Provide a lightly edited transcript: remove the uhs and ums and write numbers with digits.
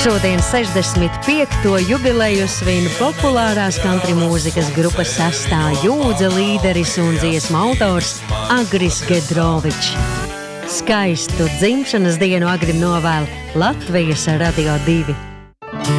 Šodien 65. jubileju svin populārās country mūzikas grupas Sastā jūdza līderis un dziesmu autors Agris Gedrovičs. Skaistu dzimšanas dienu Agrim novēl Latvijas Radio 2.